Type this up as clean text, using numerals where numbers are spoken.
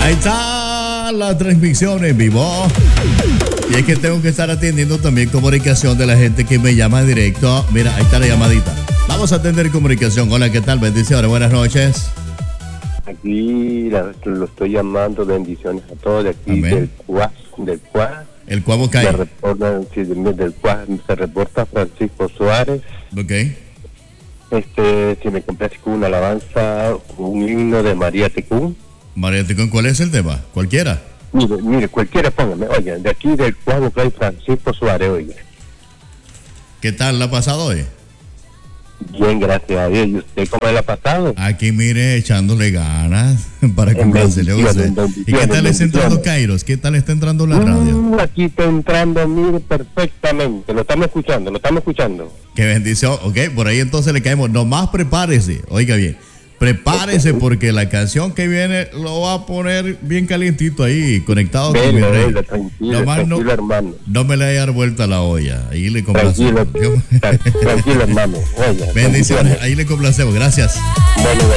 Ahí está la transmisión en vivo. Y es que tengo que estar atendiendo también comunicación de la gente que me llama directo. Mira, ahí está la llamadita. Vamos a atender comunicación. Hola, ¿qué tal? Bendiciones, buenas noches. Aquí lo estoy llamando, bendiciones a todos de aquí. Amén. del Cuas. El Cuavo cae. Del Cuas se reporta Francisco Suárez. Ok. Si me complace con una alabanza, un himno de María Tecún. María Ticón, ¿cuál es el tema? ¿Cualquiera? Mire, cualquiera póngame, oiga, de aquí del Cuas trae Francisco Suárez, oiga. ¿Qué tal la ha pasado hoy? Bien, gracias a Dios. ¿Y usted cómo le ha pasado? Aquí, mire, echándole ganas para complacerle a usted. ¿Y qué tal está entrando Kairos? ¿Qué tal está entrando la radio? Aquí está entrando, mire, perfectamente. Lo estamos escuchando. Qué bendición. Ok, por ahí entonces le caemos. Nomás prepárese. Oiga bien. Prepárese porque la canción que viene lo va a poner bien calientito ahí, conectado con mi rey. Tranquilo, hermano. No me le haya dado vuelta la olla. Ahí le complacemos. Tranquilo, hermano. Oiga, bendiciones. Ahí le complacemos. Gracias. Bueno,